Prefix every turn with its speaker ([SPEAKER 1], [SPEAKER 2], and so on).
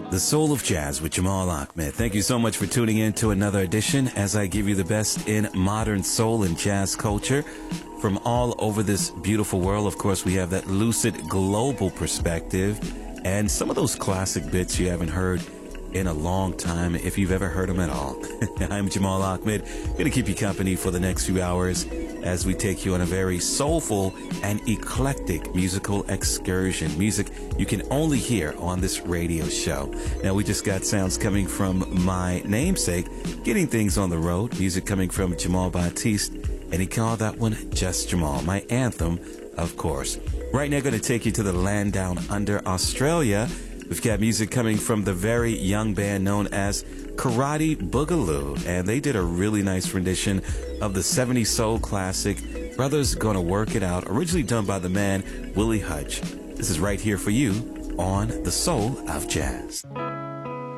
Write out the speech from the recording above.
[SPEAKER 1] The Soul of Jazz with Jamal Ahmed. Thank you so much for tuning in to another edition as I give you the best in modern soul and jazz culture from all over this beautiful world. Of course, we have that lucid global perspective and some of those classic bits you haven't heard in a long time, if you've ever heard them at all. I'm Jamal Ahmed, going to keep you company for the next few hours as we take you on a very soulful and eclectic musical excursion. Music you can only hear on this radio show. Now, we just got sounds coming from my namesake, getting things on the road. Music coming from Jamal Baptiste, and he called that one Just Jamal, my anthem, of course. Right now, going to take you to the land down under Australia. We've got music coming from the very young band known as Karate Boogaloo, and they did a really nice rendition of the 70s soul classic Brothers Gonna Work It Out, originally done by the man Willie Hutch. This is right here for you on The Soul of Jazz.